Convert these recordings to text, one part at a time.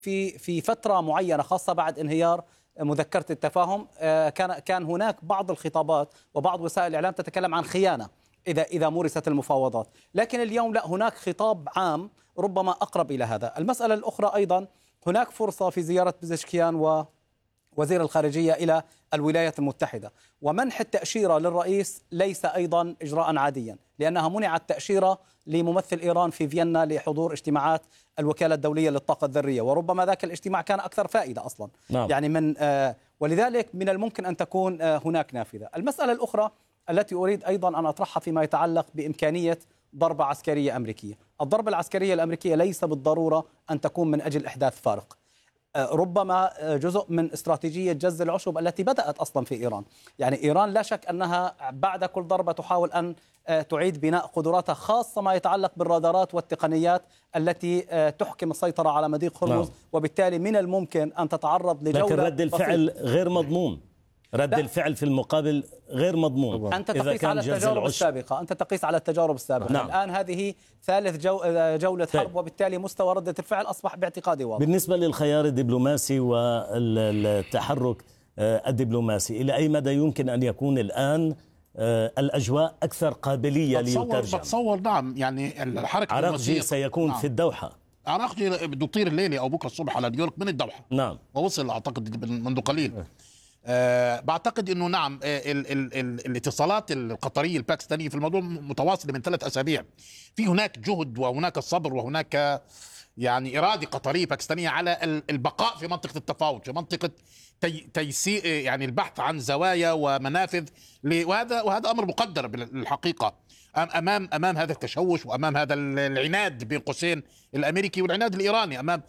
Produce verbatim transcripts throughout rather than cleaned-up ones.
في في فترة معينة خاصة بعد انهيار مذكرة التفاهم كان كان هناك بعض الخطابات وبعض وسائل الإعلام تتكلم عن خيانة إذا إذا مورست المفاوضات، لكن اليوم لا، هناك خطاب عام ربما أقرب إلى هذا. المسألة الأخرى أيضا هناك فرصة في زيارة بزشكيان و وزير الخارجية إلى الولايات المتحدة، ومنح التأشيرة للرئيس ليس أيضا إجراء عاديا، لأنها منعت تأشيرة لممثل إيران في فيينا لحضور اجتماعات الوكالة الدولية للطاقة الذرية، وربما ذاك الاجتماع كان أكثر فائدة أصلا. نعم. يعني من آه ولذلك من الممكن أن تكون آه هناك نافذة. المسألة الأخرى التي أريد أيضا أن أطرحها فيما يتعلق بإمكانية ضربة عسكرية أمريكية. الضربة العسكرية الأمريكية ليس بالضرورة أن تكون من أجل إحداث فارق، ربما جزء من استراتيجية جز العشب التي بدأت أصلا في إيران. يعني إيران لا شك أنها بعد كل ضربة تحاول أن تعيد بناء قدراتها، خاصة ما يتعلق بالرادارات والتقنيات التي تحكم السيطرة على مضيق هرمز. نعم. وبالتالي من الممكن أن تتعرض لجولة، لكن رد الفعل بسيط. غير مضمون، رد لا. الفعل في المقابل غير مضمون. أنت تقيس على التجارب السابقة، أنت تقيس على التجارب السابقة. نعم. الآن هذه ثالث جو... جولة حرب، طيب. وبالتالي مستوى ردة الفعل أصبح باعتقادي واضح. بالنسبة للخيار الدبلوماسي والتحرك الدبلوماسي، إلى أي مدى يمكن أن يكون الآن الأجواء أكثر قابلية ليترجم؟ بتصور نعم، يعني الحركة عراقجي سيكون نعم. في الدوحة. عراقجي بده يطير الليلة أو بكرة الصبح على نيويورك من الدوحة. نعم. ووصل أعتقد منذ قليل. أه بعتقد انه نعم ال ال ال الاتصالات القطريه الباكستانيه في الموضوع متواصله من ثلاث اسابيع. في هناك جهد وهناك صبر وهناك يعني اراده قطريه باكستانيه على البقاء في منطقه التفاوض، في منطقه تي تيسير يعني البحث عن زوايا ومنافذ، وهذا وهذا امر مقدر بالحقيقه امام امام هذا التشوش وامام هذا العناد بين قوسين الامريكي والعناد الايراني امام.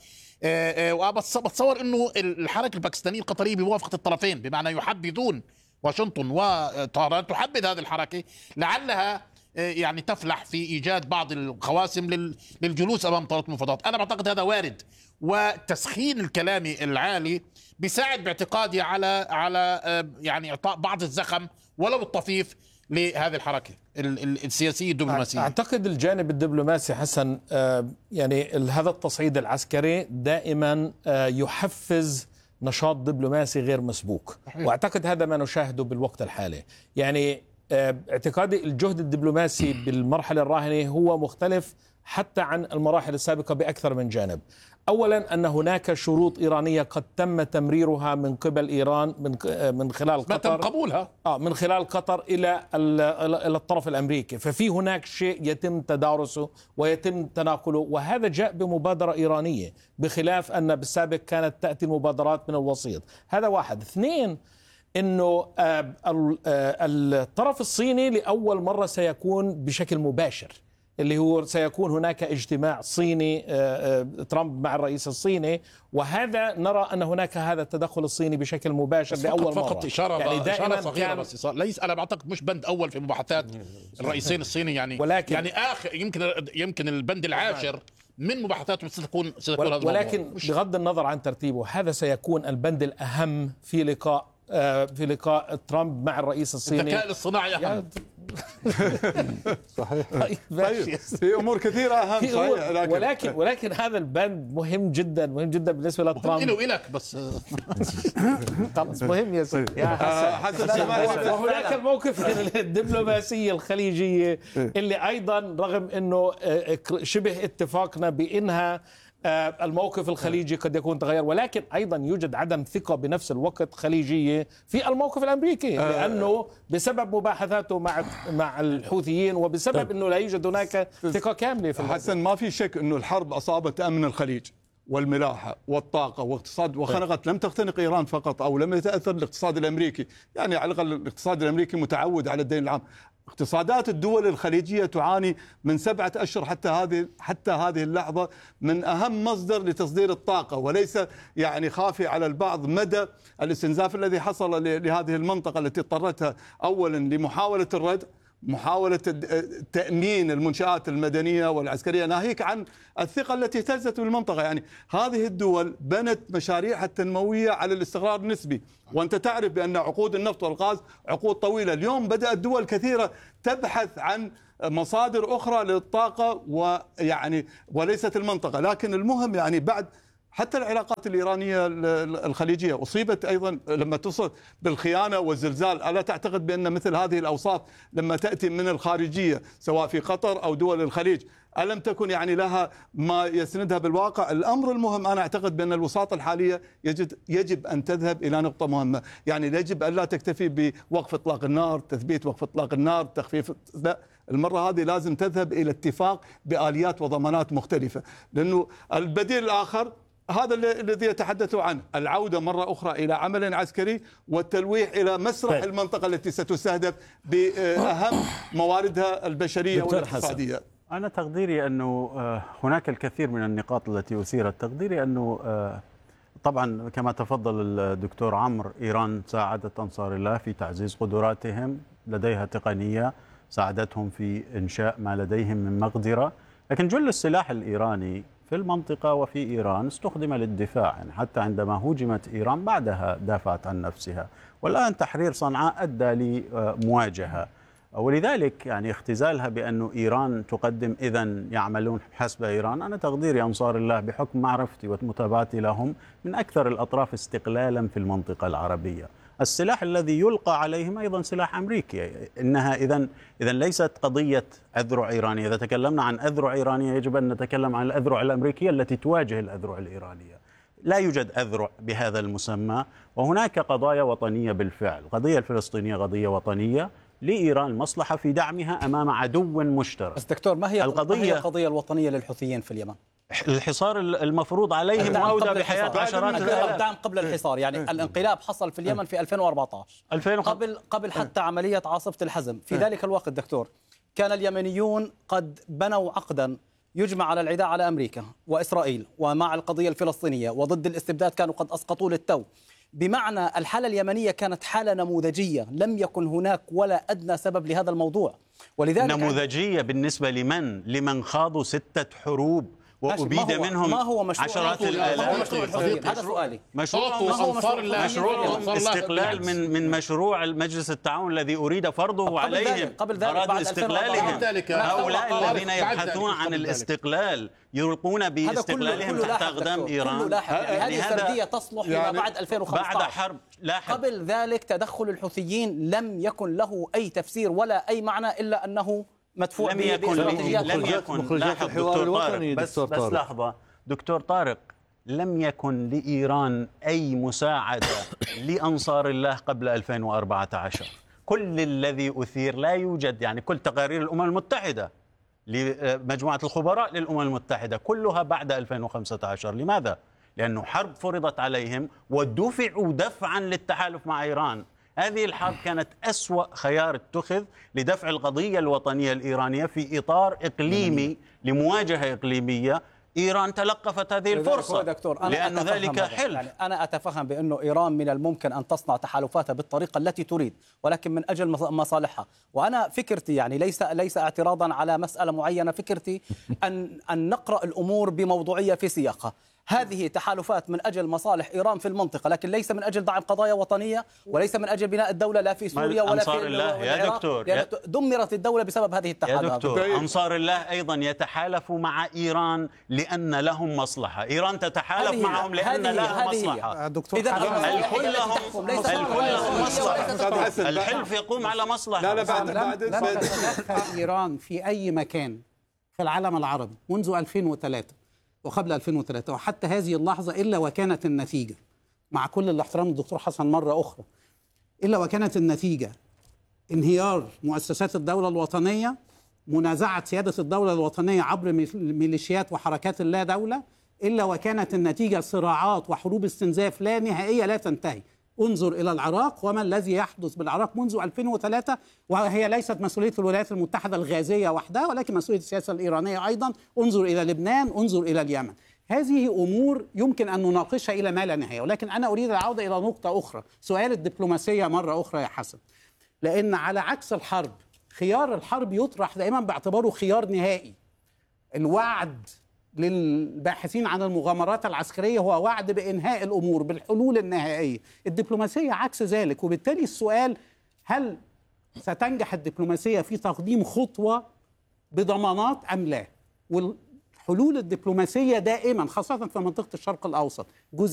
وبتصور انه الحركه الباكستانيه القطريه بموافقه الطرفين، بمعنى يحبذون واشنطن وطهران تحبذ هذه الحركه لعلها يعني تفلح في ايجاد بعض القواسم للجلوس امام طاوله المفاوضات. انا بعتقد هذا وارد، وتسخين الكلام العالي بيساعد باعتقادي على على يعني اعطاء بعض الزخم ولو الطفيف لهذه الحركة السياسية الدبلوماسية. أعتقد الجانب الدبلوماسي حسن يعني هذا التصعيد العسكري دائما يحفز نشاط دبلوماسي غير مسبوق، وأعتقد هذا ما نشاهده بالوقت الحالي. يعني اعتقادي الجهد الدبلوماسي بالمرحلة الراهنة هو مختلف حتى عن المراحل السابقة بأكثر من جانب. أولا أن هناك شروط إيرانية قد تم تمريرها من قبل إيران من من خلال قطر، تم قبولها آه من خلال قطر إلى إلى الطرف الأمريكي، ففي هناك شيء يتم تدارسه ويتم تناقله، وهذا جاء بمبادرة إيرانية بخلاف أن بالسابق كانت تأتي المبادرات من الوسيط. هذا واحد. اثنين، إنه الطرف الصيني لأول مرة سيكون بشكل مباشر، اللي هو سيكون هناك اجتماع صيني ترامب مع الرئيس الصيني، وهذا نرى أن هناك هذا التدخل الصيني بشكل مباشر لأول مرة. فقط إشارة يعني دائما صغيرة بس ليس أنا بعتقد مش بند أول في مباحثات الرئيسين الصيني يعني ولكن يعني آخر يمكن يمكن البند العاشر من مباحثاته ستكون ستكون هذا ولكن بغض النظر عن ترتيبه هذا سيكون البند الأهم في لقاء في لقاء ترامب مع الرئيس الصيني. الذكاء الاصطناعي أهم. صحيح. طيب في امور كثيره اهم صحيح، لكن ولكن ولكن هذا البند مهم جدا مهم جدا بالنسبه لترامب. له إلك بس خلاص مهم يا سيدي يا حسن. وهناك الموقف الدبلوماسيه الخليجيه اللي ايضا رغم انه شبه اتفاقنا بانها الموقف الخليجي قد يكون تغير، ولكن أيضا يوجد عدم ثقة بنفس الوقت خليجية في الموقف الأمريكي، لأنه بسبب مباحثاته مع مع الحوثيين وبسبب أنه لا يوجد هناك ثقة كاملة في حسن. ما في شك أنه الحرب أصابت أمن الخليج والملاحة والطاقة واقتصاد وخنقت، لم تختنق إيران فقط أو لم يتأثر الاقتصاد الأمريكي، يعني على الأقل الاقتصاد الأمريكي متعود على الدين العام. اقتصادات الدول الخليجية تعاني من سبعة أشهر حتى هذه حتى هذه اللحظة من أهم مصدر لتصدير الطاقة، وليس يعني خافي على البعض مدى الاستنزاف الذي حصل لهذه المنطقة التي اضطرتها أولا لمحاولة الردع، محاولة تأمين المنشآت المدنية والعسكرية، ناهيك عن الثقة التي اهتزت بالمنطقة. يعني هذه الدول بنت مشاريعها التنموية على الاستقرار النسبي، وأنت تعرف بأن عقود النفط والغاز عقود طويلة. اليوم بدأت دول كثيرة تبحث عن مصادر أخرى للطاقة ويعني وليست المنطقة. لكن المهم يعني بعد حتى العلاقات الإيرانية الخليجية أصيبت أيضا لما تصل بالخيانة والزلزال. ألا تعتقد بأن مثل هذه الأوصاف لما تأتي من الخارجية سواء في قطر أو دول الخليج ألم تكن يعني لها ما يسندها بالواقع؟ الأمر المهم أنا أعتقد بأن الوساطة الحالية يجب, يجب أن تذهب إلى نقطة مهمة، يعني يجب أن لا تكتفي بوقف إطلاق النار، تثبيت وقف إطلاق النار، تخفيف، لا، المرة هذه لازم تذهب إلى اتفاق بآليات وضمانات مختلفة، لأنه البديل الآخر هذا الذي يتحدثوا عنه، العودة مرة أخرى إلى عمل عسكري والتلويح إلى مسرح المنطقة التي ستستهدف بأهم مواردها البشرية والاقتصادية. أنا تقديري أنه هناك الكثير من النقاط التي أثيرت. تقديري أنه طبعا كما تفضل الدكتور عمرو، إيران ساعدت أنصار الله في تعزيز قدراتهم، لديها تقنية ساعدتهم في إنشاء ما لديهم من مقدرة، لكن جل السلاح الإيراني في المنطقة وفي إيران استخدم للدفاع، يعني حتى عندما هوجمت إيران بعدها دافعت عن نفسها، والآن تحرير صنعاء أدى لمواجهة، ولذلك يعني اختزالها بأن إيران تقدم إذن يعملون حسب إيران. أنا تقديري أنصار الله بحكم معرفتي ومتابعتي لهم من أكثر الأطراف استقلالا في المنطقة العربية. السلاح الذي يلقى عليهم أيضا سلاح أمريكي، إنها إذن إذن ليست قضية أذرع إيرانية. إذا تكلمنا عن أذرع إيرانية يجب أن نتكلم عن الأذرع الأمريكية التي تواجه الأذرع الإيرانية. لا يوجد أذرع بهذا المسمى، وهناك قضايا وطنية بالفعل. القضية الفلسطينية قضية وطنية، لإيران مصلحة في دعمها أمام عدو مشترك. بس دكتور، ما هي القضية ما هي القضية الوطنية للحوثيين في اليمن؟ الحصار المفروض عليهم عودة بحياة عشرات الآلاف. الدعم قبل الحصار، يعني الانقلاب حصل في اليمن في ألفين وأربعة عشر قبل قبل حتى عملية عاصفة الحزم. في ذلك الوقت دكتور كان اليمنيون قد بنوا عقدا يجمع على العداء على أمريكا وإسرائيل ومع القضية الفلسطينية وضد الاستبداد، كانوا قد أسقطوا للتو. بمعنى الحالة اليمنية كانت حالة نموذجية، لم يكن هناك ولا أدنى سبب لهذا الموضوع. ولذلك نموذجية بالنسبة لمن لمن خاضوا ستة حروب وأبيد منهم ما هو مشروع عشرات الآلاف. هذا سؤالي. مشروع مشروع استقلال من من مشروع مجلس التعاون الذي أريد فرضه عليهم. قبل ذلك أراد استقلالهم. هؤلاء الذين يبحثون عن الاستقلال يلقون باستقلالهم تحت أقدام إيران. هذه سردية تصلح لما بعد ألفين وخمسة عشر. بعد حرب لاحق. قبل ذلك تدخل الحوثيين لم يكن له أي تفسير ولا أي معنى إلا أنه مدفوع. لم يكن لم يكن لاحظ دكتور طارق بس, بس لحظة دكتور طارق، لم يكن لإيران أي مساعدة لأنصار الله قبل ألفين وأربعة عشر. كل الذي أثير لا يوجد، يعني كل تقارير الأمم المتحدة لمجموعة الخبراء للأمم المتحدة كلها بعد ألفين وخمسة عشر. لماذا؟ لأنه حرب فرضت عليهم ودفعوا دفعا للتحالف مع إيران. هذه الحرب كانت أسوأ خيار اتخذ لدفع القضية الوطنية الإيرانية في إطار إقليمي لمواجهة إقليمية. إيران تلقفت هذه الفرصة لأن ذلك حلف. يعني أنا أتفهم بأنه إيران من الممكن أن تصنع تحالفاتها بالطريقة التي تريد، ولكن من أجل مصالحها. وأنا فكرتي يعني ليس ليس اعتراضا على مسألة معينة، فكرتي أن أن نقرأ الأمور بموضوعية في سياقها. هذه تحالفات من أجل مصالح إيران في المنطقة، لكن ليس من أجل دعم قضايا وطنية، وليس من أجل بناء الدولة لا في سوريا ولا في الله. يا دكتور، دمرت الدولة بسبب هذه التحالفات. يا دكتور، أنصار الله أيضا يتحالفوا مع إيران لأن لهم مصلحة. إيران تتحالف معهم لأن لها مصلحة. إذا الكل لهم مصلحة. الحلف يقوم على مصلحة. لا لا بعد بعد تدخل إيران في أي مكان في العالم العربي منذ ألفين وثلاثة وقبل ألفين وثلاثة وحتى هذه اللحظة، إلا وكانت النتيجة، مع كل الاحترام للدكتور حسن مرة أخرى، إلا وكانت النتيجة انهيار مؤسسات الدولة الوطنية، منازعة سيادة الدولة الوطنية عبر ميليشيات وحركات اللا دولة، إلا وكانت النتيجة صراعات وحروب استنزاف لا نهائية لا تنتهي. انظر إلى العراق وما الذي يحدث بالعراق منذ ألفين وثلاثة، وهي ليست مسؤولية الولايات المتحدة الغازية وحدها، ولكن مسؤولية السياسة الإيرانية أيضا. انظر إلى لبنان، انظر إلى اليمن. هذه أمور يمكن أن نناقشها إلى ما لا نهاية، ولكن أنا أريد العودة إلى نقطة أخرى، سؤال الدبلوماسية مرة أخرى يا حسن. لأن على عكس الحرب، خيار الحرب يطرح دائما باعتباره خيار نهائي. الوعد للباحثين عن المغامرات العسكرية هو وعد بإنهاء الأمور بالحلول النهائية. الدبلوماسية عكس ذلك، وبالتالي السؤال هل ستنجح الدبلوماسية في تقديم خطوة بضمانات أم لا؟ الحلول الدبلوماسية دائما خاصة في منطقة الشرق الأوسط جزء